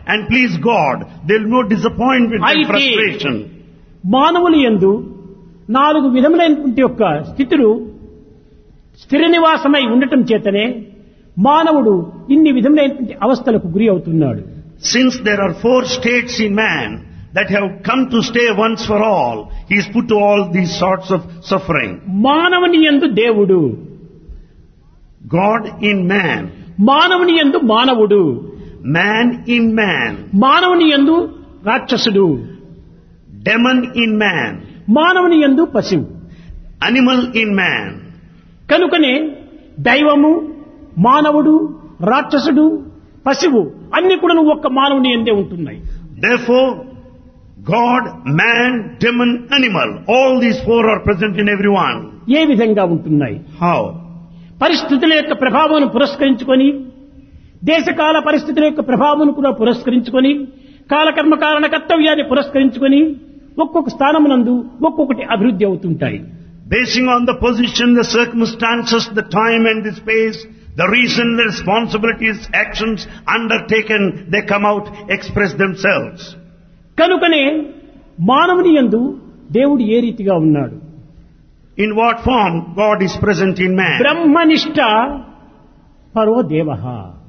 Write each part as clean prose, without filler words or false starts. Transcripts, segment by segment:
and please God. There will be no disappointment and frustration. మానవుని యందు 4 విధములైనటువంటి యొక్క స్థితులు స్థిర నివాసమై ఉండటం చేతనే మానవుడు ఇన్ని విధములైనటువంటి అవస్థలకు గురి అవుతున్నాడు. Since there are 4 states in man that have come to stay once for all, he is put to all these sorts of suffering. మానవుని యందు దేవుడు, God in man, మానవుని యందు మానవుడు, man in man, మానవుని యందు రాక్షసుడు, demon in man, మానవుని యందు పశువు, animal in man. కనుకనే దైవము, మానవుడు, రాక్షసుడు, పశువు అన్ని కూడా ఒక్క మానవుని యందే ఉంటున్నాయి. Therefore, God, man, demon, animal, all these 4 are present in everyone. ఏ విధంగా ఉంటున్నాయి? How? పరిస్థితుల యొక్క ప్రభావాన్ని పురస్కరించుకొని, దేశకాల పరిస్థితుల యొక్క ప్రభావాన్ని కూడా పురస్కరించుకొని, కాలకర్మ కారణ కర్తవ్యాన్ని పురస్కరించుకొని ఒక్కొక్క స్థానమునందు ఒక్కొక్కటి అభివృద్ధి అవుతుంటాయి. Basing on the position, the circumstances, the time and the space, the reason, the responsibilities, actions undertaken, they come out, express themselves. కనుకనే మానవుని యందు దేవుడు ఏ రీతిగా ఉన్నాడు? In what form God is present in man? బ్రహ్మనిష్ట పరో దేవః.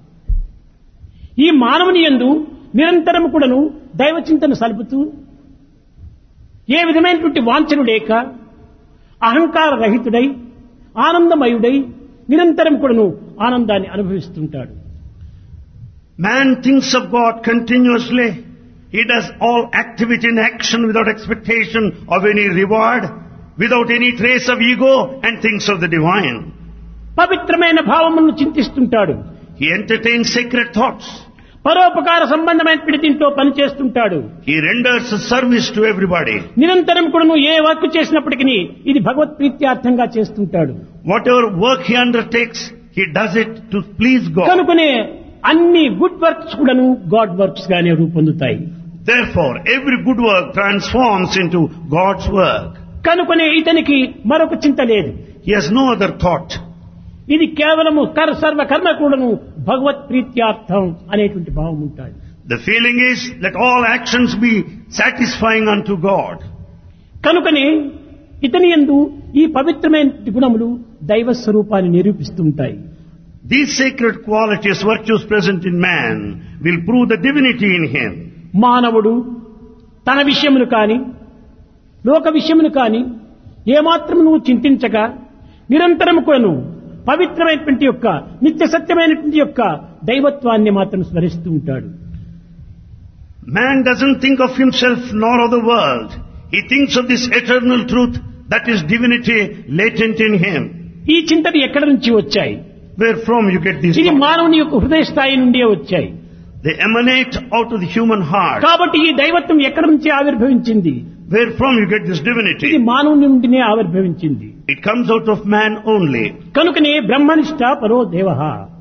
ఈ మానవుని యందు నిరంతరం కూడాను దైవ చింతన సలుపుతూ ఏ విధమైనటువంటి వాంఛను లేక అహంకార రహితుడై ఆనందమయుడై నిరంతరం కూడాను ఆనందాన్ని అనుభవిస్తుంటాడు. Man thinks of God continuously. He does all activity and action without expectation of any reward, without any trace of ego, and thinks of the divine. పవిత్రమైన భావములను చింతిస్తుంటాడు. He entertains sacred thoughts. పరోపకార సంబంధమైన దీంట్లో పనిచేస్తుంటాడు. He renders service to everybody. నిరంతరం కూడాను ఏ work చేసినప్పటికీ ఇది భగవత్ ప్రీత్యార్థంగా చేస్తుంటాడు. Whatever work he undertakes, he does it to please God. కనుకనే అన్ని గుడ్ వర్క్స్ కూడాను గాడ్ వర్క్స్ గానే రూపొందుతాయి. Therefore, every good work transforms into God's work. కనుకనే ఇతనికి మరొక చింత లేదు. He has no other thought. ఇది కేవలము సర్వ కర్మ కూడాను భగవత్ ప్రీత్యార్థం అనేటువంటి భావం ఉంటుంది. The feeling is that all actions be satisfying unto God. కనుకనే ఇతని యందు ఈ పవిత్రమైన గుణములు దైవ స్వరూపాన్ని నిరూపిస్తూ ఉంటాయి. These sacred qualities, virtues present in man, will prove the divinity in him. మానవుడు తన విషయమును కాని లోక విషయమును కాని ఏమాత్రం నువ్వు చింతించక నిరంతరం కూడాను పవిత్రమైనటువంటి యొక్క నిత్య సత్యమైనటువంటి యొక్క దైవత్వాన్ని మాత్రం స్మరిస్తూ ఉంటాడు. Man doesn't think of himself nor of the world. He thinks of this eternal truth, that is divinity latent in him. ఈ చింతలు ఎక్కడి నుంచి వచ్చాయి? Where from you get these ఇది thoughts? మానవుని యొక్క హృదయ స్థాయి నుండే వచ్చాయి. They emanate out of the human heart. కాబట్టి ఈ దైవత్వం ఎక్కడి నుంచి ఆవిర్భవించింది? Where from you get this ఇది divinity? మానవుని నుండినే ఆవిర్భవించింది. It comes out of man only. కనుకనే బ్రహ్మనిష్ట పరో దేవః.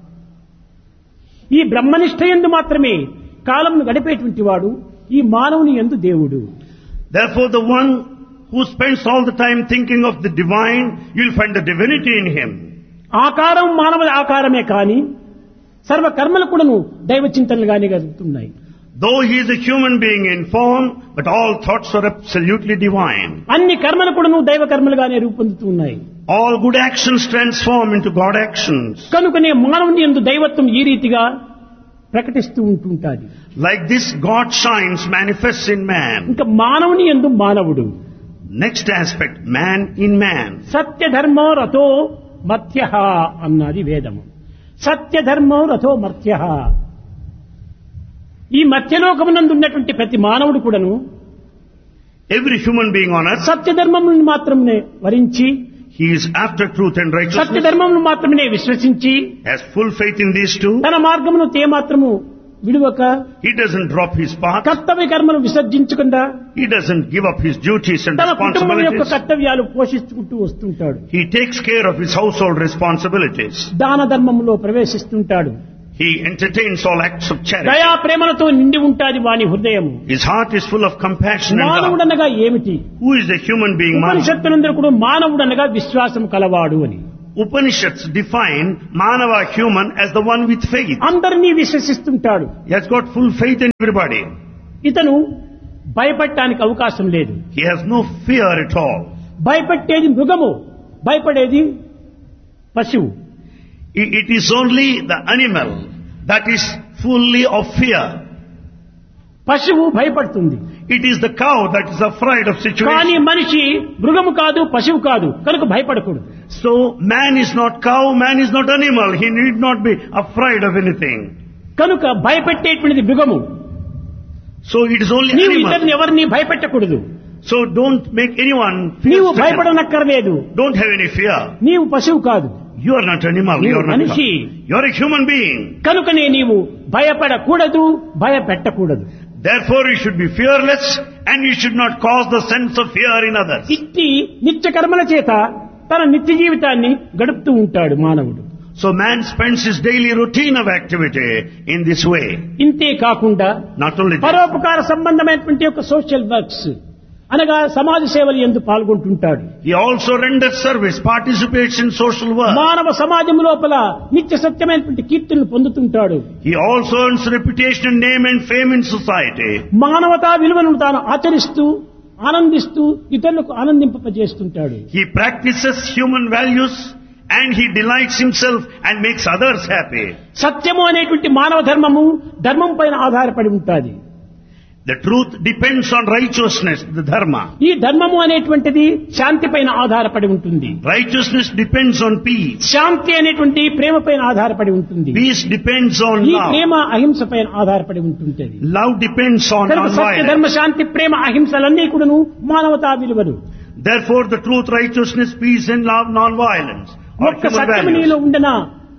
ఈ బ్రహ్మనిష్ట యందు మాత్రమే కాలంను గడిపేటువంటి వాడు ఈ మానవుని యందు దేవుడు. Therefore, the one who spends all the time thinking of the divine, you'll find the divinity in him. ఆకారం మానవుల ఆకారమే కాని సర్వ కర్మలు కూడాను దైవ చింతనలుగానే జరుగుతున్నాయి. Though he is a human being in form, but all thoughts are absolutely divine. అన్ని కర్మలు కూడాను దైవ కర్మలుగానే రూపొందుతున్నాయి. All good actions transform into God actions. కనుకనే మానవుని యందు దైవత్వం ఈ రీతిగా ప్రకటిస్తూ ఉంటుంటాది. Like this, God shines, manifests in man. ఇంకా మానవుని యందు మానవుడు. Next aspect, man in man. సత్యధర్మో రథో మర్త్యః అన్నది వేదము. సత్యధర్మో రథో మర్త్యః. ఈ మధ్యలోకమునందు ఉన్నటువంటి ప్రతి మానవుడు కూడాను Every human being on earth, సత్యధర్మమును మాత్రమే వరించి he is after truth and righteousness, సత్యధర్మమును మాత్రమే విశ్వసించి has full faith in these two. తన మార్గమును మాత్రము విడువక He doesn't drop his path. కర్తవ్య కర్మను విసర్జించకుండా He doesn't give up his duties and తన కుటుంబం యొక్క responsibilities. కర్తవ్యాలు పోషించుకుంటూ వస్తుంటాడు. He takes care of his household responsibilities. దాన ధర్మములో ప్రవేశిస్తుంటాడు. He entertains all acts of charity. దయా ప్రేమలతో నిండి ఉంటాది వాని హృదయము. His heart is full of compassion and love. మానవుడనగా ఏమిటి? Who is the human being? Man? ఉపనిషత్తులందరూ కూడా మానవుడనగా విశ్వాసం కలవాడు అని. Upanishads define Manava human as the one with faith. అందరినీ విశ్వసిస్తుంటాడు. He has got full faith in everybody. ఇతను భయపడటానికి అవకాశం లేదు. He has no fear at all. భయపట్టేది మృగము, భయపడేది పశువు. It is only the animal that is fully of fear. పశువు భయపడుతుంది. It is the cow that is afraid of కానీ situation. మనిషి మృగము కాదు, పశువు కాదు, కనుక భయపడకూడదు. So man is not cow, man is not animal. He need not be afraid of anything. కనుక భయపెట్టేటువంటిది మృగము. So it is only నీవు animal. ఇతరుని ఎవరిని భయపెట్టకూడదు. So don't make anyone నీవు fear-stricken. భయపడనక్కర్లేదు. Don't have any fear. నీవు పశువు కాదు, You are not animal. నీవు You are not మనిషి. cow. You are a human being. కనుకనే నీవు భయపడకూడదు, భయపెట్టకూడదు. Therefore you should be fearless and you should not cause the sense of fear in others. ఇట్టి నిత్య కర్మల చేత తన నిత్య జీవితాన్ని గడుపుతూ ఉంటాడు మానవుడు. So man spends his daily routine of activity in this way. ఇంతే కాకుండా Not only this, పరోపకార సంబంధమైనటువంటి యొక్క సోషల్ వర్క్స్ అనగా సమాజ సేవలు యందు పాల్గొంటుంటాడు. he also renders service, participates in social work. మానవ సమాజం లోపల నిత్య సత్యమైనటువంటి కీర్తులను పొందుతుంటాడు. He also earns reputation, name and fame in society. మానవతా విలువలను తాను ఆచరిస్తూ ఆనందిస్తూ ఇతరులకు ఆనందింపజేస్తుంటాడు. He practices human values and he delights himself and makes others happy. సత్యము అనేటువంటి మానవ ధర్మము ధర్మం పైన ఆధారపడి ఉంటుంది. The truth depends on righteousness, the dharma. ఈ ధర్మము అనేటువంటిది శాంతి పైన ఆధారపడి ఉంటుంది. Righteousness depends on peace. శాంతి అనేటువంటి ప్రేమ పైన ఆధారపడి ఉంటుంది. Peace depends on ఈ love. ప్రేమ అహింస పైన ఆధారపడి ఉంటుంది. Love depends on కనుక సత్య ధర్మ non-violence. శాంతి ప్రేమ అహింసలన్నీ కూడాను మానవతా విలువలు. Therefore the truth, righteousness, peace and love, non-violence are ఒక్క human సత్యము values. నీలో ఉండనా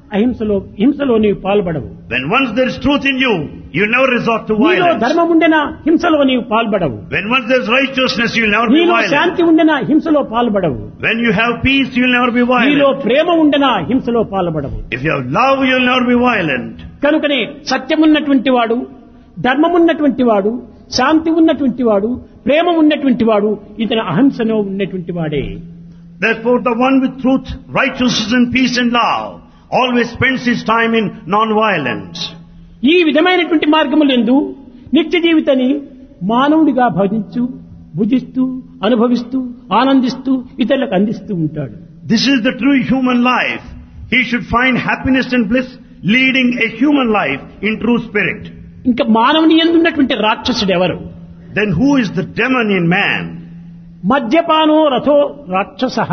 హింసలో నీవు పాల్పడవు. When once there is truth in you, you never resort to నీలో violence. ధర్మం ఉండనా హింసలో నీవు పాల్పడవు. When once there is righteousness, you will never be నీలో violent. శాంతి ఉండనా హింసలో పాల్పడవు. When you have peace, you will never be నీలో violent. ప్రేమ ఉండనా హింసలో పాల్పడవు. If you have love, you will never be violent. కనుకనే సత్యమున్నటువంటి వాడు, ధర్మమున్నటువంటి వాడు, శాంతి ఉన్నటువంటి వాడు, ప్రేమ ఉన్నటువంటి వాడు ఇతని అహింసలో ఉన్నటువంటి వాడే. Therefore the one with truth, righteousness and peace and love always spends his time in non-violence. ఈ విధమైనటువంటి మార్గములందు నిత్య జీవితాన్ని మానవుడిగా భుజిస్తూ అనుభవిస్తూ ఆనందిస్తూ ఇతరులకు అందిస్తూ ఉంటాడు. This is the true human life. He should find happiness and bliss leading a human life in true spirit. ఇంకా మానవుని యందు ఉన్నటువంటి రాక్షసుడు ఎవరు? Then who is the demon in man? మద్యపానో రథో రాక్షసః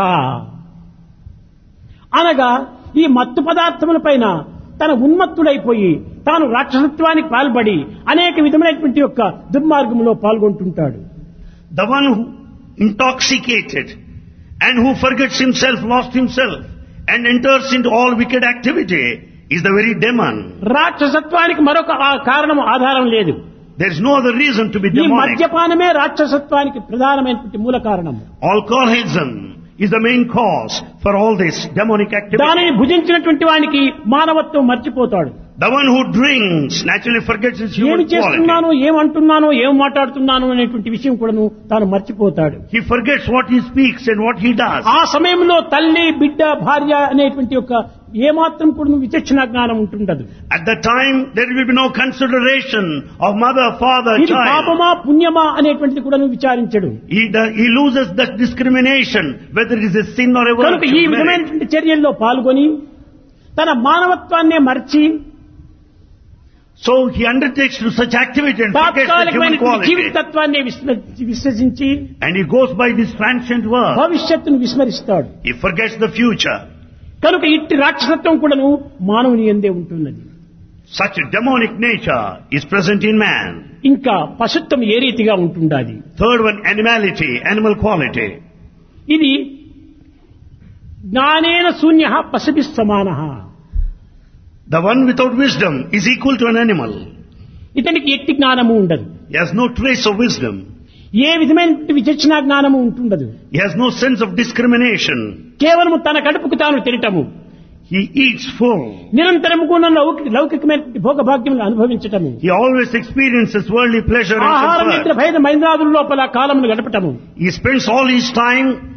అనగా ఈ మత్తు పదార్థముల పైన తన ఉన్మత్తుడైపోయి తాను రాక్షసత్వానికి పాల్పడి అనేక విధమైనటువంటి యొక్క దుర్మార్గంలో పాల్గొంటుంటాడు. The one who intoxicated and who forgets himself, lost himself and enters into all wicked activity is the very demon. రాక్షసత్వానికి మరొక కారణం ఆధారం లేదు. There is no other reason to be ఈ demonic. మద్యపానమే రాక్షసత్వానికి ప్రధానమైనటువంటి మూల కారణం. Alcoholism is the main cause for all this demonic activity. దానిని భుజించినటువంటి వానికి మానవత్వం మర్చిపోతాడు. The one who drinks naturally forgets his ఏమి human quality. చేస్తున్నాను, ఏమంటున్నాను, ఏం మాట్లాడుతున్నాను అనేటువంటి విషయం కూడాను తాను మర్చిపోతాడు. He forgets what he speaks and what he does. ఆ సమయంలో తల్లి, బిడ్డ, భార్య అనేటువంటి యొక్క ఏమాత్రం కూడా విచక్షణ జ్ఞానం ఉంటుండదు. At that time, there will be no consideration of mother, father, ఇది child. పాపమా పుణ్యమా అనేటువంటిది కూడా విచారించడు. He loses that discrimination, whether it is a sin or a కనుక ఈ virtue. విధమైనటువంటి చర్యల్లో పాల్గొని తన మానవత్వాన్నే మర్చి So he undertakes to such activity and forgets the human తాత్కాలికమైనటువంటి Jeevitha quality. తత్వాన్ని విశ్వసించి And he goes by this transient word. భవిష్యత్తును విస్మరిస్తాడు. He forgets the future. కనుక ఇట్టి రాక్షసత్వం కూడాను మానవుని యందే ఉంటున్నది. Such a demonic nature is present in man. ఇంకా పశుత్వం ఏ రీతిగా ఉంటుండాలి? Third one, animality, animal quality. ఇది జ్ఞానేన శూన్యః పశుభిః సమానః. The one without wisdom is equal to an animal. ఇతనికి ఎట్టి జ్ఞానము ఉండదు. He has no trace of wisdom. ఏ విధమైన విచక్షణ జ్ఞానము ఉంటుండదు. He has no sense of discrimination. కేవలము తన కడుపుకు తాను తినటము, He eats full. నిరంతరము కూడా లౌకికమైన భోగభాగ్యములు అనుభవించటము, He always experiences worldly pleasure and ఆహార నిద్ర comfort. భేద మైంద్రాదుల లోపల కాలమును గడపటము, He spends all his time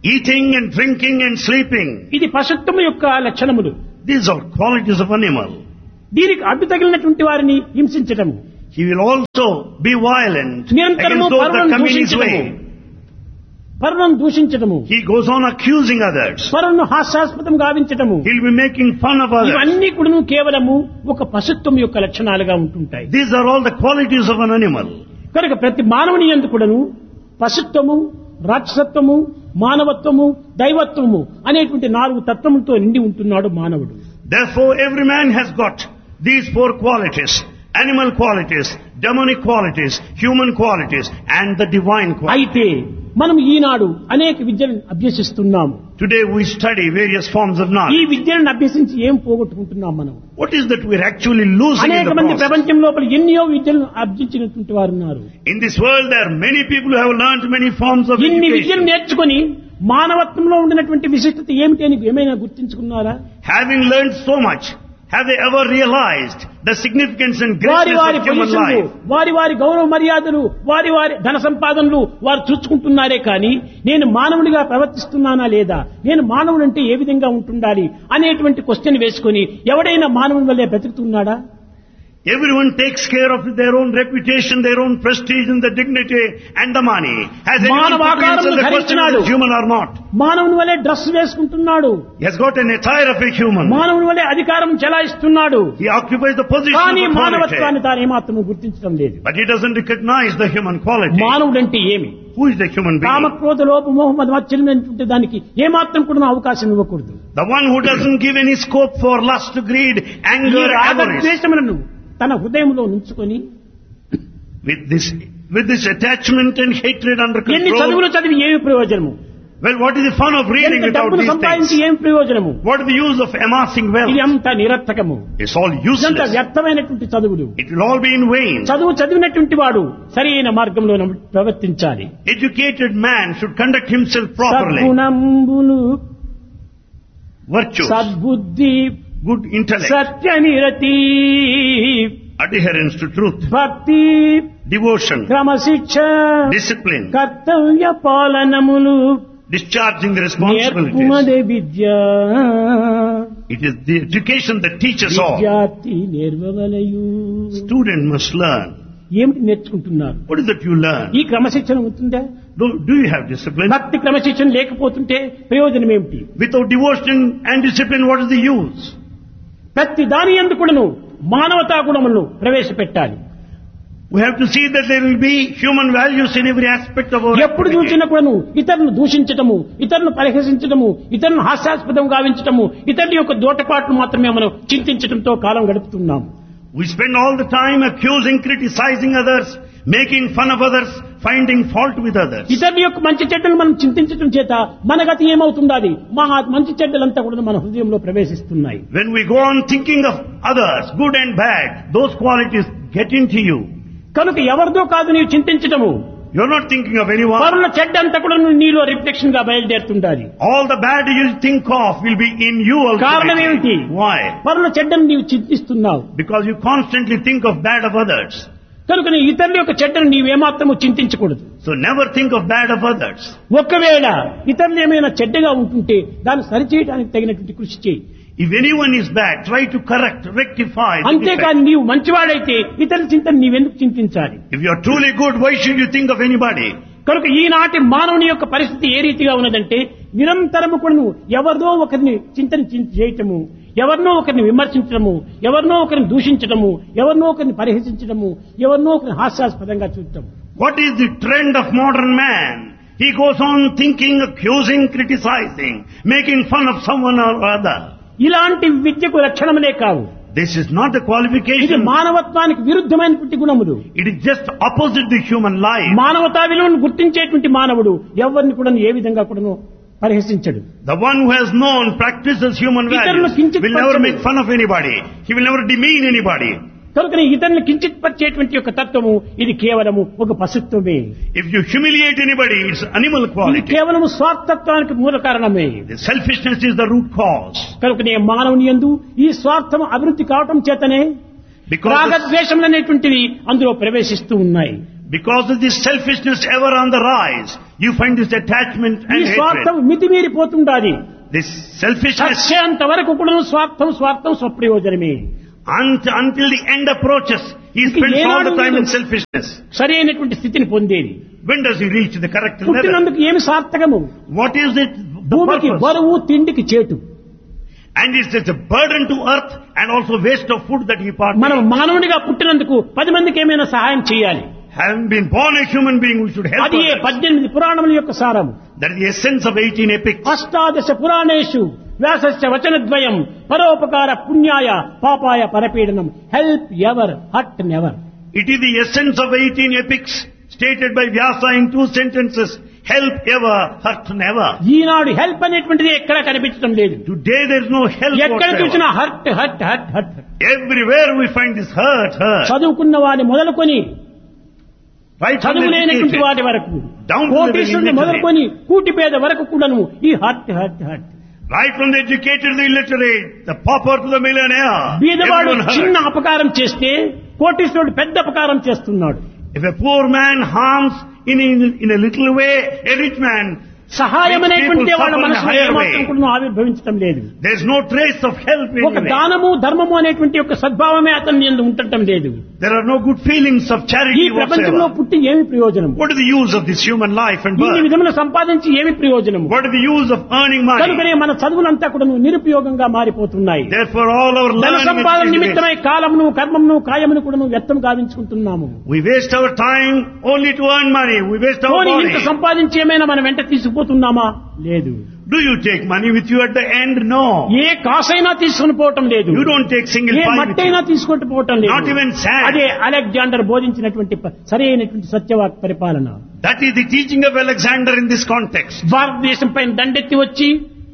eating and drinking and sleeping. ఇది పశుత్వము యొక్క లక్షణములు. These are qualities of animal. దీనికి అడ్డు తగిలినటువంటి వారిని హింసించటము. He will also be violent నిరంతరము against those that పరులను come in his way. పరులను దూషించటము. He goes on accusing others. పరులను హాస్యాస్పదం గావించటము. He'll be making fun of others. ఇవన్నీ కూడా కేవలము ఒక పశుత్వం యొక్క లక్షణాలుగా ఉంటుంటాయి. These are all the qualities of an animal. కనుక ప్రతి మానవుని యందు కూడాను పశుత్వము, రాక్షసత్వము, మానవత్వము, దైవత్వము అనేటువంటి 4 తత్వములతో నిండి ఉంటున్నాడు మానవుడు. Therefore, every man has got these 4 qualities: animal qualities, demonic qualities, human qualities, and the divine qualities. అయితే మనం ఈనాడు అనేక విద్యలను అభ్యసిస్తున్నాము. Today we study various forms of ఈ knowledge. విద్యలను అభ్యసించి ఏం పోగొట్టుకుంటున్నాం మనం? What is that we're actually losing in అనేక the మంది process? ప్రపంచం లోపల ఎన్నో విద్యలను అభ్యసించినటువంటి వారు ఉన్నారు. In this world there are many people who have learned many forms of ఇన్ని విద్యలు education. నేర్చుకుని మానవత్వంలో ఉండినటువంటి విశిష్టత ఏమిటి అని ఏమైనా గుర్తించుకున్నారా? Having learned so much, have they ever realized the significance and వారి greatness వారి of human పొజిషన్లు, life? వారి వారి గౌరవ మర్యాదలు, వారి వారి ధన సంపాదనలు వారు చూసుకుంటున్నారే కానీ నేను మానవుడిగా ప్రవర్తిస్తున్నానా లేదా, నేను మానవుడంటే ఏ విధంగా ఉంటుండాలి అనేటువంటి క్వశ్చన్ వేసుకుని ఎవడైనా మానవుని వల్లే బ్రతుకుతున్నాడా? Everyone takes care of their own reputation, their own prestige and the dignity and the money. Has anyone put himself the question whether it's human or not? మానవుని వల్లే dress వేసుకుంటున్నాడు. He has got an attire of a human. మానవుని వల్లే అధికారం చెలాయిస్తున్నాడు. He occupies the position కానీ of authority. మానవత్వాన్ని తాను ఏమాత్రం గుర్తించడం లేదు. But he doesn't recognize the human quality. మానవుడంటే ఏమి? Who is the human being? కామక్రోధ లోప మోహ మత్సర్యమైనటువంటి దానికి ఏమాత్రం కూడా అవకాశం ఇవ్వకూడదు. The one who doesn't give any scope for lust, greed, ఈ anger, avarice. రాగద్వేషములను తన హృదయంలో ఉంచుకొని With this attachment and hatred under ఎన్ని control. చదువులు చదివి ఏమి ప్రయోజనము? Well, what is the fun of reading ఎంత without డబ్బులు these సంపాదించి things? ఏం ప్రయోజనము? What is the use of amassing wealth? ఇది అంతా నిరర్థకము. It's all ఇదంతా useless. వ్యర్థమైనటువంటి చదువులు. It will all be in vain. చదువు చదివినటువంటి వాడు సరైన మార్గంలో ప్రవర్తించాలి. Educated man should conduct himself properly. సద్గుణంబులు, Virtues, సద్బుద్ధి, good intellect, సత్యనిరతి, adherence to truth, భక్తి, devotion, క్రమశిక్ష, discipline, కర్తవ్య పాలనములు, discharging the responsibilities. నేర్పుమదే Vidya, It is the education that teaches all. విద్యార్థి నేర్వవలయు. Student must learn. ఏమిటి నేర్చుకుంటున్నారు? What is that you learn? ఈ క్రమశిక్షణ ఉంటుందా? Do you have discipline? భక్తి క్రమశిక్షణ లేకపోతుంటే ప్రయోజనం ఏమిటి? Without devotion and discipline, what is the use? ప్రతి దాని యందు కూడాను మానవతా గుణములను ప్రవేశపెట్టాలి. We have to see that there will be human values in every aspect of our ఎప్పుడు activity. చూసినప్పుడును ఇతరులను దూషించటము, ఇతరులను పరిహసించటము, ఇతరులను హాస్యాస్పదం గావించటము, ఇతరుల యొక్క దోటపాట్లు మాత్రమే మనం చింతించడంతో కాలం గడుపుతున్నాం. We spend all the time accusing, criticizing others, making fun of others, finding fault with others. ఇతరుల యొక్క మంచి చెడ్డలు మనం చింతించడం చేత మన గతి ఏమవుతుండాలి? మా మంచి చెడ్డలంతా కూడా మన హృదయంలో ప్రవేశిస్తున్నాయి. When we go on thinking of others, good and bad, those qualities get into you. కనుక ఎవరిదో కాదు నీవు చింతించటము. You're not thinking of anyone. పరుల చెడ్డ అంతా కూడా నీలో రిఫ్లెక్షన్ గా బయలుదేరుతుండాలి. All the bad you think of will be in you కారణం ultimately. ఏమిటి? Why? పరుల చెడ్డను నీవు చింతిస్తున్నావు. Because you constantly think of bad of others. కనుక నీ ఇతరుల యొక్క చెడ్డను నీవేమాత్రము చింతించకూడదు. So never think of bad of others. ఒకవేళ ఇతరులు ఏమైనా చెడ్డగా ఉంటుంటే దాన్ని సరిచేయడానికి తగినటువంటి కృషి చేయి. If anyone is bad, try to correct, rectify. the అంతేకాని defect. నీవు మంచివాడైతే ఇతరుల చింతన నీవెందుకు చింతించాలి? If you are truly good, why should you think of anybody? కనుక ఈనాటి మానవుని యొక్క పరిస్థితి ఏ రీతిగా ఉన్నదంటే నిరంతరము కూడా నువ్వు ఎవరినో ఒకరిని చింతన చేయటము, ఎవరినో ఒకరిని విమర్శించడము, ఎవరినో ఒకరిని దూషించడము, ఎవరినో ఒకరిని పరిహసించడము, ఎవరినో ఒకరిని హాస్యాస్పదంగా చూడటం. What is the trend of modern man? He goes on thinking, accusing, criticizing, making fun of someone or other. ఇలాంటి విద్యకు లక్షణములే కావు. This is not a ఇది qualification. మానవత్వానికి విరుద్ధమైనటువంటి గుణములు. It is just opposite the human life. మానవతా విలువను గుర్తించేటువంటి మానవుడు ఎవరిని కూడా ఏ విధంగా కూడా పరిహసించడు. The one who has known, practices human ఇతరులను values, కించిత్ will never పరచడు. make fun of anybody. He will never demean anybody. కనుక ఇతరులను కించిత్ పరిచేటువంటి యొక్క తత్వము ఇది కేవలము ఒక పశుత్వమే. If you humiliate anybody, it's animal ఇది quality. కేవలము స్వార్థత్వానికి మూల కారణమే. The selfishness is the root cause. కనుకనే మానవుని యందు ఈ స్వార్థం అభివృద్ధి కావటం చేతనే Because రాగద్వేషములు అనేటువంటివి అందులో ప్రవేశిస్తూ ఉన్నాయి. Because of this selfishness ever on the rise, you find this attachment ఈ and స్వార్థం hatred. మితిమీరిపోతుండాలి. This selfishness చచ్చేంత వరకు కూడా స్వార్థం స్వార్థం స్వప్రయోజనమే. until the end approaches, he ఇంక spends all the ఏనాడు time in లేదు. selfishness. సరి అయినటువంటి స్థితిని పొందేది. When does he reach the correct level? పుట్టినందుకు ఏమి సార్థకము? What is it? The భూమికి purpose? బరువు, తిండికి చేటు. And it's a burden to earth and also waste of food that he మనం partakes. మానవునిగా పుట్టినందుకు 10 మందికి ఏమైనా సహాయం చేయాలి. Having been born a human being, we should help అది others. 18 పురాణముల యొక్క సారం. That is the essence of 18 epics. అష్టాదశ పురాణేషు వ్యాసస్య వచనద్వయం పరోపకార పుణ్యాయ పాపాయ పరపీడనం help ever hurt never. It is the essence of 18 epics stated by Vyasa in 2 sentences. Help ever, hurt never. Eenadu help అనేటువంటిది ఎక్కడా కనిపించడం లేదు. Today there is no help ఎక్కడ whatsoever. చూసినా hurt hurt hurt hurt. Everywhere we find this hurt. చదువుకున్న వాడిని మొదలుకొని Right from చదువు the లేనటువంటి educated. వాటి వరకు Down to the కోటీశ్వరుని illiterate. మొదలుకొని కూటి పేద వరకు కూడాను ఈ hurt hurt hurt. Right from the educated to the illiterate, the pauper to the millionaire. బీదవాడు Everyone hurt. చిన్న అపకారం చేస్తే కోటీశ్వరుడు పెద్ద అపకారం చేస్తున్నాడు. If a poor man harms in a little way, a rich man, సహాయం rich అనేటువంటి people వాళ్ళ suffer in a మనసులో higher ఏమాత్రం way. కూడా ఆవిర్భవించడం లేదు. There is no trace of help ఒక anywhere. దానము ధర్మము అనేటువంటి ఒక సద్భావమే అతని యందు ఉండటం లేదు. There are no good feelings of ఈ charity ప్రపంచంలో whatsoever. పుట్టి ఏమి ప్రయోజనం? What is the use of this human life and ఇన్ని birth? విధములు సంపాదించి ఏమి ప్రయోజనము? What is the use of earning money? కనుకనే మన చదువులంతా కూడా నిరుపయోగంగా మారిపోతున్నాయి. Therefore all our ధన learning సంపాదన is నిమిత్తమై కాలమును కర్మమును కాయమును కూడా వ్యర్థం గావించుకుంటున్నాము. we waste our time only to earn money. We waste our పోనీ ఇంత body. సంపాదించి ఏమైనా మనం వెంట తీసుకుపోతున్నామా? లేదు. Do you take money with you at the end? No. ఏ కాసైనా తీసుకుని పోవటం లేదు. You don't take single A pie with మట్టైనా you. తీసుకుంటూ పోవటం లేదు. Not even sand. అదే అలెగ్జాండర్ బోధించినటువంటి సరైనటువంటి సత్యవాక్ పరిపాలన. That is the teaching of Alexander in this context. భారతదేశం పైన దండెత్తి వచ్చి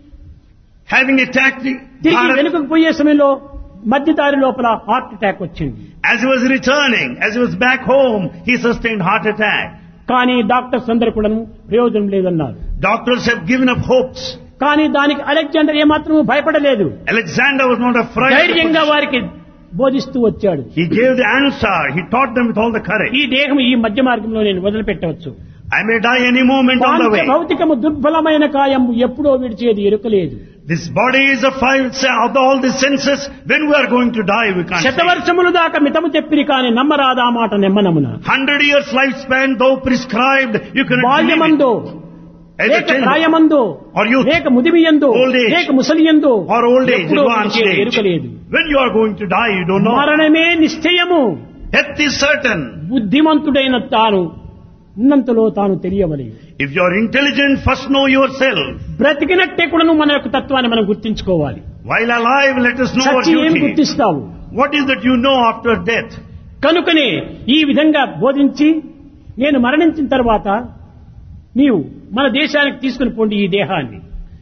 Having attacked తిరిగి Bharat, వెనుకకు పోయే సమయంలో మధ్యదారి లోపల హార్ట్ అటాక్ వచ్చింది. as he was returning, as he was back home, he sustained heart attack. కానీ డాక్టర్స్ అందరూ కూడా ప్రయోజనం లేదన్నారు. Doctors have given up hopes. కానీ దానికి అలెగ్జాండర్ ఏమాత్రం భయపడలేదు. Alexander was not afraid. ధైర్యంగా వారికి బోధిస్తూ వచ్చాడు. He gave the answer. He taught them with all the courage. ఈ దేహం ఈ మధ్య మార్గంలో నేను వదిలిపెట్టవచ్చు. I may die any moment on the way. భౌతికము దుర్బలమైన కాయం ఎప్పుడో విడిచేది ఎరుకలేదు. This body is of all the senses. When we are going to die, we can't say. శతవర్షముల దాకా మితము చెప్పిరి కాని నమ్మరాదా మాట నెమ్మనమున. 100 years lifespan, though prescribed, you cannot believe it. బాల్యమందో Either లేక childhood ప్రాయమందో or youth, లేక ముదిమియందో old age, లేక ముసలియందో or old age, ఎప్పుడో advanced విడిచేది age. ఎరుకలేదు. When you are going to die, you don't know. మరణమే నిశ్చయము. Death is certain. బుద్ధిమంతుడైన తాను ఉన్నంతలో తాను తెలియవలేదు. If you are intelligent, first know yourself. బ్రతికినట్టే కూడా మన యొక్క తత్వాన్ని మనం గుర్తించుకోవాలి. While alive, let us know our సచ్చి ఏం duty. గుర్తిస్తావు? What is that you know after death? కనుకనే ఈ విధంగా బోధించి నేను మరణించిన తర్వాత నీవు మన దేశానికి తీసుకుని పోండి ఈ దేహాన్ని.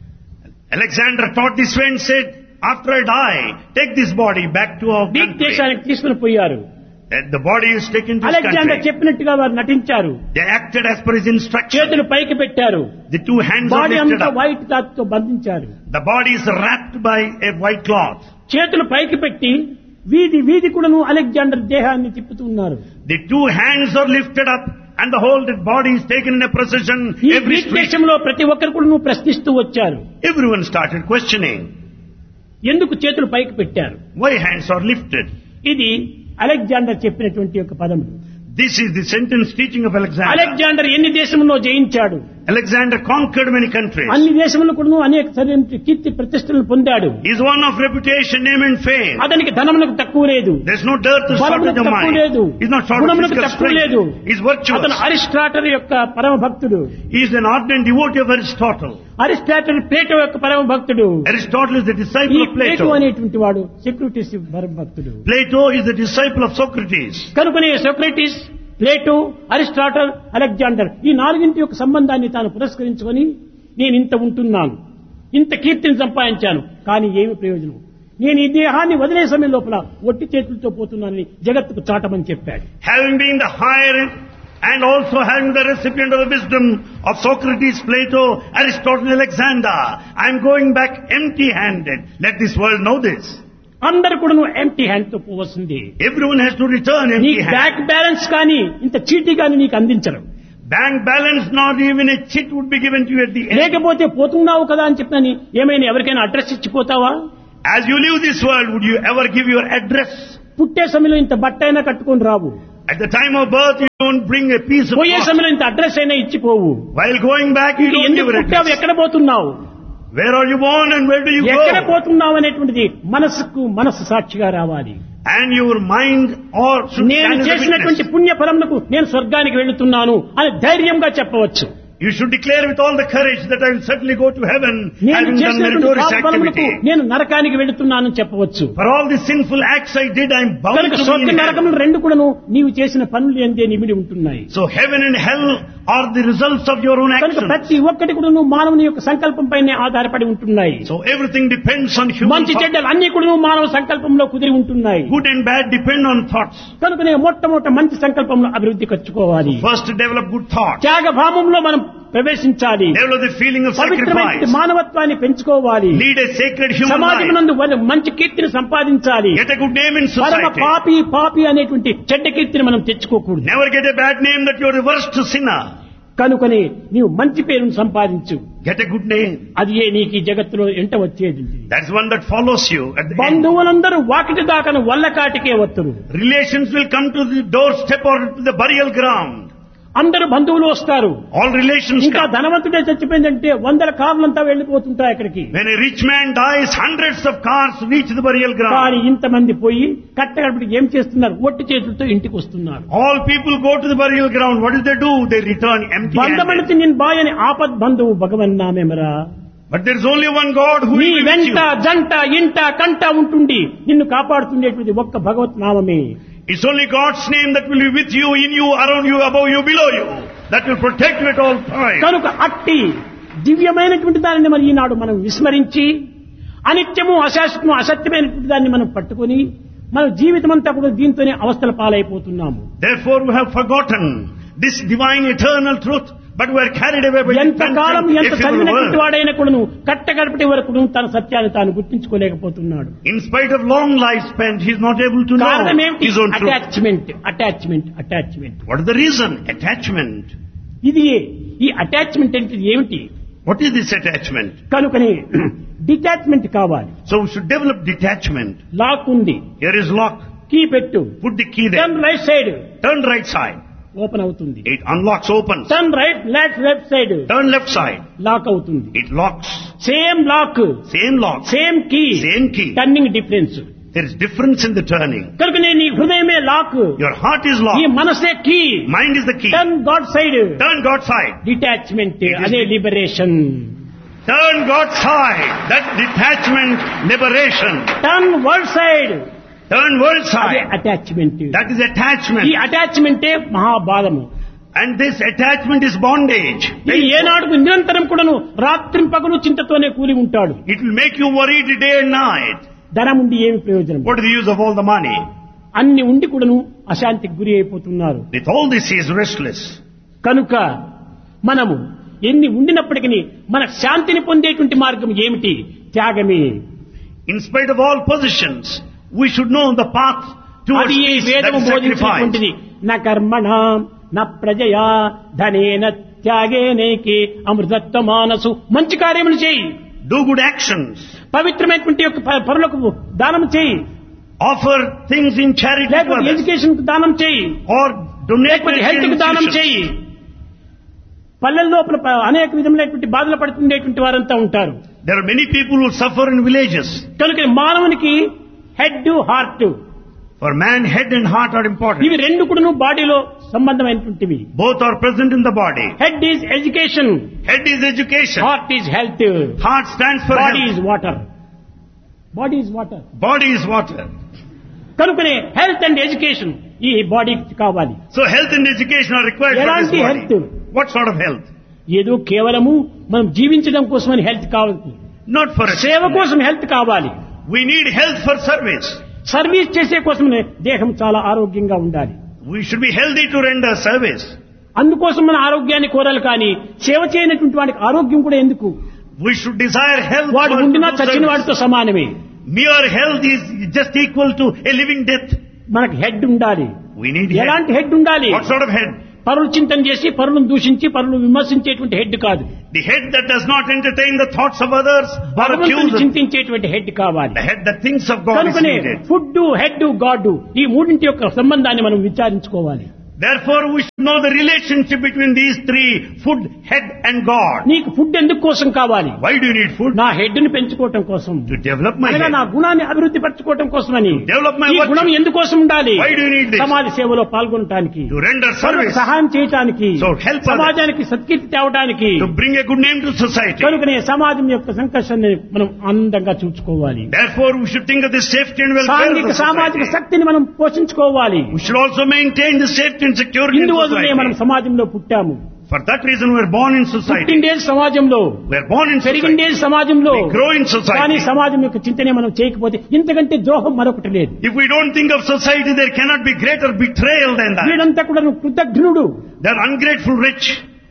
Alexander taught this way and said, after I die, take this body back to our Greek country. దేశానికి తీసుకుని పోయారు. The body is taken to his Alexander country. చెప్పినట్టుగా వారు నటించారు. They acted as per his instruction. చేతులు పైకి పెట్టారు. The 2 hands are body lifted అంతా up. వైట్ క్లాత్ తో బంధించారు. The body is wrapped by a white cloth. చేతులు పైకి పెట్టి వీధి కూడాను అలెగ్జాండర్ దేహాన్ని తిప్పుతున్నారు. The 2 hands are lifted up and the whole dead body is taken in a procession ఈ every Greek street. దేశంలో ప్రతి ఒక్కరు కూడా ప్రశ్నిస్తూ వచ్చారు. Everyone started questioning. ఎందుకు చేతులు పైకి పెట్టారు? Why hands are lifted? ఇది అలెగ్జాండర్ చెప్పినటువంటి ఒక పదం. This is the sentence teaching of Alexander. Alexander ఎన్ని దేశంలో జయించాడు? Alexander conquered many countries. అన్ని దేశంలో కూడా అనేక సరైన కీర్తి ప్రతిష్టలను పొందాడు. He is one of reputation, name and fame. అతనికి ధనమునకు తక్కువ లేదు. There is no dearth or shortage బలమునకు of తక్కువ mind. లేదు. He is not short of గుణమునకు physical తక్కువ లేదు. strength. He is virtuous. అతను అరిస్టాటల్ యొక్క పరమ భక్తుడు. He is an ardent devotee of Aristotle. Aristotle Plato యొక్క పరమ భక్తుడు. Aristotle is the ఈ disciple of ప్లేటో Plato. అనేటువంటి వాడు సెక్రటీస్ పరమ భక్తుడు. Plato is the disciple of Socrates. కనుకనే సోక్రటీస్, ప్లేటో, అరిస్టాటల్, అలెగ్జాండర్ ఈ 4 యొక్క సంబంధాన్ని తాను పురస్కరించుకొని నేను ఇంత ఉంటున్నాను, ఇంత కీర్తిని సంపాదించాను, కానీ ఏమి ప్రయోజనం? నేను ఈ దేహాన్ని వదిలే సమయం లోపల ఒట్టి చేతులతో పోతున్నానని జగత్తుకు చాటమని చెప్పాడు. Having been the higher and also having the recipient of the wisdom of Socrates, Plato, Aristotle, Alexander, I am going back empty-handed. Let this world know this. అందరు కూడా ఎంటీ హ్యాండ్ తో పోవస్తుంది. Everyone has to return empty నీకు handed. Bank balance కానీ ఇంత చీటీ కానీ నీకు అందించరు. Bank balance, not even a chit would be given to you at the end. లేకపోతే పోతున్నావు కదా అని చెప్పని ఏమైనా ఎవరికైనా address ఇచ్చిపోతావా? As you leave this world, would you ever give your address? పుట్టే సమయంలో ఇంత బట్ట అయినా కట్టుకొని రావు. At the time of birth, you don't bring a piece of పోయే cloth. సమయంలో ఇంత అడ్రస్ అయినా ఇచ్చిపోవు. While going back, you don't give ఎందుకు your పుట్టావు, address. ఎక్కడ పోతున్నావు, Where are you born and where do you ఎక్కడ go? పోతున్నావు అనేటువంటిది మనసు సాక్షిగా రావాలి. And your mind or should నేను stand as a చేసినటువంటి witness. పుణ్య ఫలములకు నేను స్వర్గానికి వెళుతున్నాను అని ధైర్యంగా చెప్పవచ్చు. You should declare with all the courage that I will certainly go to heaven నేను having done చేసినటువంటి meritorious పాప ఫలములకు activity. నేను నరకానికి వెళుతున్నానని చెప్పవచ్చు. For all the sinful acts I did, I am bound కనుక to be స్వర్గ in hell. నరకములు రెండు కూడాను నీవు చేసిన పనులు ఎందే నిమిడి ఉంటున్నాయి. So heaven and hell are the results of your own కనుక actions. ప్రతి ఒక్కటి కూడాను మానవుని యొక్క సంకల్పం పైనే ఆధారపడి ఉంటున్నాయి. So everything depends on human మంచి thought. చెడ్డలు అన్ని కూడాను మానవ సంకల్పంలో కుదిరి ఉంటున్నాయి. Good and bad depend on thoughts. కనుకనే మొట్టమొదట మంచి సంకల్పంలో అభివృద్ధి ఖర్చుకోవాలి. First develop good thoughts. త్యాగభావంలో మనం ప్రవేశించాలి. Develop the feeling of పవిత్రమైన sacrifice. మానవత్వాన్ని పెంచుకోవాలి. Lead a sacred human సమాజం life. నందు మంచి కీర్తిని సంపాదించాలి. Get a good name in పరమ society. పాపి అనేటువంటి చెడ్డ కీర్తిని మనం తెచ్చుకోకూడదు. Never get a bad name that you're a worst sinner. కనుకనే నీవు మంచి పేరును సంపాదించు. Get a good name. అది ఏ నీకు ఈ జగత్తులో ఎంట వచ్చేది. That's one that follows you at the end. బంధువులందరూ Vakiti దాకను వల్లకాటికే వత్తురు. Relations will come to the doorstep or to the burial ground. అందరు బంధువులు వస్తారు. All relations ఇంకా come. ధనవంతుడే చచ్చిపోయిందంటే 100 కార్లంతా వెళ్లిపోతుంటాయి అక్కడికి. When a rich man dies, hundreds of cars reach the burial ground. కానీ ఇంతమంది పోయి కట్టగడపటికి ఏం చేస్తున్నారు? ఒట్టి చేతులతో ఇంటికి వస్తున్నారు. All people go to the burial ground. What do? They return empty-handed. బంధమడితే నేను బాయని ఆపద్ బంధువు భగవన్ నామేమరా. But there is only one God who నీ will be with వెంట you. జంట ఇంట కంట ఉంటుండి నిన్ను కాపాడుతుండేటువంటి ఒక్క భగవత్ నామమే. It's only God's name that will be with you, in you, around you, above you, below you. That will protect you at all times. కనుక అట్టి దివ్యమైనటువంటి దానిని మరి ఈనాడు మనం విస్మరించి అనిత్యము అశాశ్వతము అసత్యమైనటువంటి దాన్ని మనం పట్టుకొని మన జీవితం అంతా కూడా దీంతోనే అవస్థల పాలైపోతున్నాము. Therefore we have forgotten this divine eternal truth, but we are carried away by the ఎంతకాలం ఎంత ephemeral చదివినటువంటి world. వాడైనా కూడాను కట్టగడపటి వరకు తన సత్యాన్ని తాను గుర్తించుకోలేకపోతున్నాడు. In spite of long life spent, he is not able to కారణం know ఏమిటి? his own truth. Attachment. What is the reason? Attachment. ఇది ఈ అటాచ్మెంట్ అంటే ఏమిటి? What is this attachment? కనుకనే డిటాచ్మెంట్ కావాలి. So we should develop detachment. Lock ఉంది, Here is lock. Key పెట్టు, Put the key there. Turn right side, Turn right side. Open అవుతుంది. It unlocks, opens. Turn right left side, Turn left side. Lock అవుతుంది. It locks. Same lock, Same lock. Same key, Same key. Turning difference. There is difference in the turning. కనుక నీ హృదయమే lock, Your heart is ఈ locked. మనసే key. Mind is the key. Turn God side, Turn God's side. Detachment అదే liberation. Turn God's side. That's detachment, liberation. Turn world side, Turn world అదే side. Attachment. That is ఈ attachment. అటాచ్మెంటే మహాబాధము. And this attachment is bondage. ఇది ఏనాడుకు నిరంతరం కూడాను రాత్రింపగలు చింతతోనే కూలి ఉంటాడు. It will make you worried day and night. ధనం ఉండి ఏమి ప్రయోజనం? What is the use of all the money? అన్ని ఉండి కూడాను అశాంతికి గురి అయిపోతున్నారు. With all this he is restless. కనుక మనము ఎన్ని ఉండినప్పటికీ మన శాంతిని పొందేటువంటి మార్గం ఏమిటి? త్యాగమే. In spite of all possessions, we should know the path towards అది ఈ peace, that వేదము is sacrifice. బోధించినటువంటిది. న కర్మణ న ప్రజయా ధనేన త్యాగేనేకి అమృతత్వ మానసు. మంచి కార్యములు చేయి, Do good actions. పవిత్రమైనటువంటి యొక్క పరులకు దానం చేయి, Offer things in charity to లేకపోతే others. ఎడ్యుకేషన్ కు దానం చేయి, Or donate లేకపోతే to హెల్త్ కు దానం institutions. చేయి. పల్లెల లోపల అనేక విధములైనటువంటి బాధలు పడుతుండేటువంటి వారంతా ఉంటారు. There are many people who suffer in villages. కనుక మానవునికి head heart For man, head and heart are important. ఇవి రెండు కూడాను బాడీలో సంబంధమైనటువంటివి. Both are present in the body. Head is education, Head is education. Heart is health, Heart stands for body health. Is water. Body is water. Body is water. కనుకనే health and education ఈ బాడీకి కావాలి. So health and education are required for this ఎలాంటి body. health? What sort of health? ఏదో కేవలము మనం జీవించడం కోసమని హెల్త్ కావాలి, Not for a సేవ కోసం హెల్త్ కావాలి. We need health for service. Service చేసే కోసమే దేహం చాలా ఆరోగ్యంగా ఉండాలి. We should be healthy to render service. అందుకోసం మన ఆరోగ్యాన్ని కోరాలి. కానీ సేవ చేయనటువంటి వాడికి ఆరోగ్యం కూడా ఎందుకు? We should desire health వాడు for ఉండినా to do చచ్చిన service. వాడితో సమానమే. Mere health is just equal to a living death. మనకు హెడ్ ఉండాలి. We need head. ఎలాంటి హెడ్ ఉండాలి? What sort of head? పరులు చింతన చేసి పరులను దూషించి పరులను విమర్శించేటువంటి హెడ్ కాదు. The head that does not entertain the thoughts of others or భగవంతుని accuse them. చింతించేటువంటి హెడ్ కావాలి. The head that thinks of God is కనుకనే needed. ఫుడ్, హెడ్, గాడ్ ఈ మూడింటి యొక్క సంబంధాన్ని మనం విచారించుకోవాలి. Therefore, we should know the relationship between these three, food, head and God. నీకు food ఎందుకు కోసం కావాలి? Why do you need food? నా హెడ్ ని పెంచుకోవటం కోసం, To develop my అనగా నా head. గుణాన్ని అభివృద్ధి పరచుకోవటం కోసమని. Develop my ఈ virtue. గుణం ఎందుకోసం ఉండాలి? Why do you need this? సమాజ సేవలో పాల్గొనటానికి, To render service. సహాయం చేయటానికి, So help others. సమాజానికి సత్కీర్తి తేవడానికి. To bring a good name to society. కనుకనే సమాజం యొక్క సంకర్షణని మనం ఆనందంగా చూసుకోవాలి. Therefore, we should think of the safety and welfare of సాంఘిక the సామాజిక society. శక్తిని మనం పోషించుకోవాలి. We should also maintain the safety and security in ఇందువల్లనే మనం society. సమాజంలో పుట్టాము. For that reason, we are born in society. పుట్టిండేది సమాజంలో, We are born in society. పెరిగిండేది సమాజంలో. We grow in కానీ society. సమాజం యొక్క చింతనే మనం చేయకపోతే ఇంతకంటే ద్రోహం మరొకటి లేదు. If we don't think of society, there cannot be greater betrayal than that. వీడంతా కూడా కృతజ్ఞుడు. They are ungrateful rich.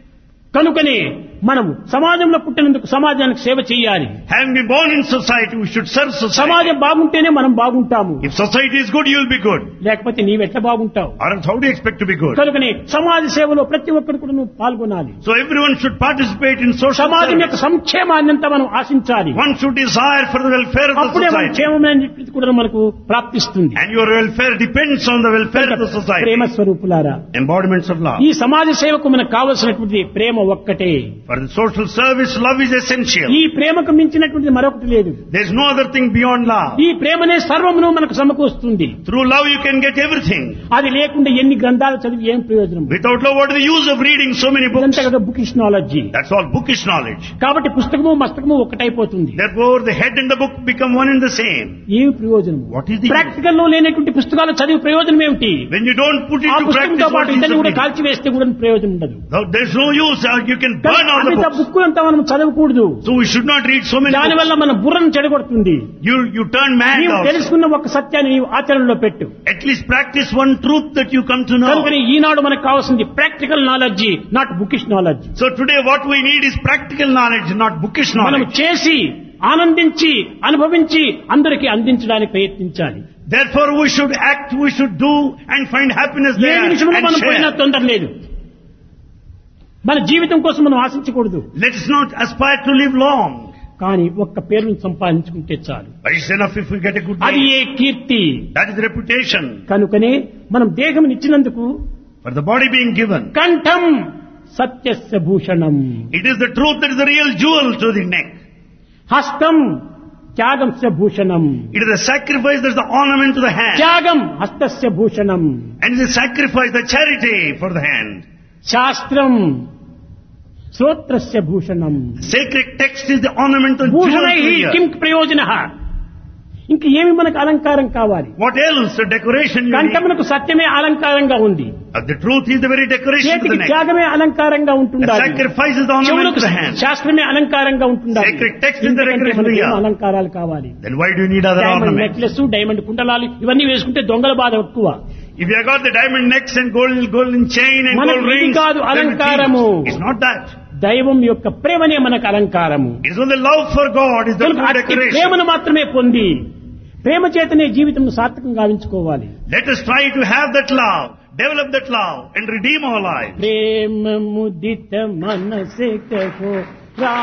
కనుకనే మనము సమాజంలో పుట్టినందుకు సమాజానికి సేవ చేయాలి. Having been born in society, we should serve society. సమాజం బాగుంటేనే మనం బాగుంటాము. If society is good, you will be good. లేకపోతే నీవెట్లా బాగుంటావు? Or else how do you expect to be good? కనుకనే సమాజ సేవలో ప్రతి ఒక్కరు కూడా నువ్వు పాల్గొనాలి. So everyone should participate in social సమాజం యొక్క service. సంక్షేమాన్ని అంతా మనం ఆశించాలి. One should desire for the welfare of the అప్పుడే మన society. క్షేమమైనది కూడా మనకు ప్రాప్తిస్తుంది. And your welfare depends on the welfare of the society. ప్రేమ స్వరూపులారా, Embodiments of love. ఈ సమాజ సేవకు మనకు కావలసినటువంటి ప్రేమ ఒక్కటే. For the social service, love is essential. ఈ ప్రేమకు మించినటువంటి మరొకటి లేదు. There is no other thing beyond love. ఈ ప్రేమనే సర్వమును మనకు సమకూరుస్తుంది. Through love you can get everything. అది లేకుండా ఎన్ని గ్రంథాలు చదివి ఏం ప్రయోజనం? Without love, what is the use of reading so many books? ఇదంతా కదా bookish knowledge. That's all bookish knowledge. కాబట్టి పుస్తకము మస్తకము ఒకటైపోతుంది. Therefore, the head and the book become one and the same. ఏమి ప్రయోజనం? What is the use? Practical లో లేనటువంటి పుస్తకాలు చదివి ప్రయోజనం ఏమిటి? When you don't put ఆ into practice పుస్తకంతో what పాటు is ఇతన్ని కూడా reading. కాల్చివేస్తే కూడా ప్రయోజనం ఉండదు. There's no use. You can burn all the Amit books. Book అంతా మనం చదవకూడదు. So we should not read so many దాని books. వల్ల మన బుర్రను చెడగొడుతుంది. You turn mad నీవు also. తెలుసుకున్న ఒక సత్యాన్ని నీవు ఆచరణలో పెట్టు. At least practice one truth that you come to know. కనుకని ఈనాడు మనకు కావాల్సింది practical knowledge, not bookish knowledge. So today what we need is practical knowledge, not bookish మనం knowledge. చేసి ఆనందించి అనుభవించి అందరికీ అందించడానికి ప్రయత్నించాలి. Therefore we should act, we should do and find happiness A there నిమిషంలో మనం and పోయినా share. తొందర లేదు. మన జీవితం కోసం మనం ఆశించకూడదు. Let us not aspire to live long. కానీ ఒక్క పేరును సంపాదించుకుంటే చాలు. But it's enough if we get a good అది name. A Keerthi. That is reputation. కనుకనే మనం దేహం ఇచ్చినందుకు For the body being given, కంఠం సత్యస్య Bhushanam, it is the truth that is the real jewel to the neck. హస్తం త్యాగంస్య Bhushanam, It is the sacrifice that is the ornament to the hand. త్యాగం హస్తస్య Bhushanam, And it is the sacrifice, the charity for the hand. శాస్త్రం శ్రోత్రస్య Bhushanam. Sacred text is the ornament and jewel to భూషణై the కిం ear. ప్రయోజన. ఇంక ఏమి మనకు అలంకారం కావాలి? What else? The decoration you need. కంఠమునకు సత్యమే అలంకారంగా ఉంది. The truth is the very decoration to చేతికి the neck. త్యాగమే అలంకారంగా The ఉంటుండాలి. sacrifice is the ornament చెవులకు to the hand. శాస్త్రమే అలంకారంగా ఉంటుండాలి. Sacred text is the ఇంతకంటే decoration మనకి to the ఏం ear. అలంకారాలు కావాలి? Then why do you need other diamond ornaments? Necklace, diamond కుండలాలు ఇవన్నీ వేసుకుంటే దొంగల బాధ ఎక్కువ. If you have got the diamond necks and golden chain and మనకు gold ఇది rings, కాదు then అలంకారము. it's not that. దైవం యొక్క ప్రేమనే మనకు అలంకారము. It's only love for God is the కనుక true అట్టి decoration. ప్రేమను మాత్రమే పొంది ప్రేమ చేతనే జీవితం సార్థకంగా గావించుకోవాలి. Let us try to have that love, develop that love and redeem our lives. ప్రేమ ముదిత మనసే కహో